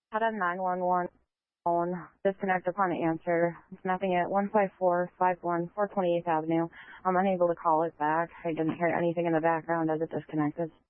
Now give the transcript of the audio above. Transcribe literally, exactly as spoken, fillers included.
Had a nine one one phone disconnect upon answer. Snapping at one five four five one four twenty-eighth Avenue. I'm unable to call it back. I didn't hear anything in the background as it disconnected.